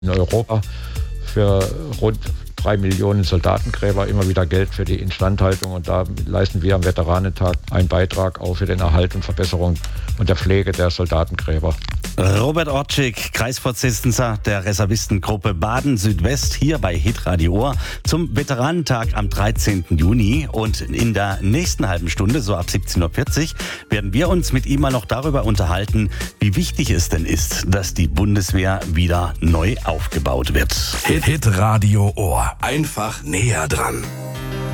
in Europa für rund 3 Millionen Soldatengräber immer wieder Geld für die Instandhaltung, und da leisten wir am Veteranentag einen Beitrag auch für den Erhalt und Verbesserung und der Pflege der Soldatengräber. Robert Ortschig, Kreisvorsitzender der Reservistengruppe Baden-Südwest, hier bei Hitradio Ohr zum Veteranentag am 13. Juni. Und in der nächsten halben Stunde, so ab 17.40 Uhr, werden wir uns mit ihm mal noch darüber unterhalten, wie wichtig es denn ist, dass die Bundeswehr wieder neu aufgebaut wird. Hitradio Ohr. Einfach näher dran.